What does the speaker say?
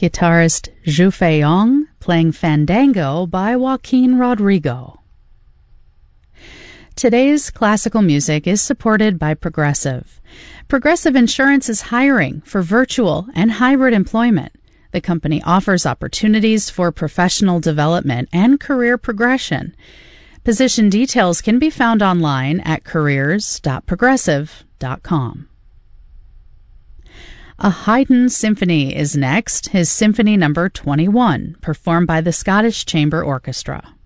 Guitarist Zhu Feiyong playing Fandango by Joaquin Rodrigo. Today's classical music is supported by Progressive. Progressive Insurance is hiring for virtual and hybrid employment. The company offers opportunities for professional development and career progression. Position details can be found online at careers.progressive.com. A Haydn symphony is next, his Symphony No. 21, performed by the Scottish Chamber Orchestra.